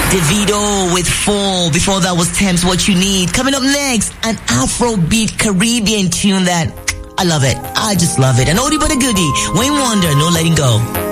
Davido with Fall. Before that was Thames, What You Need. Coming up next, an Afrobeat Caribbean tune that I love it. I just love it. An oldie but a goodie. Wayne Wonder, No Letting Go.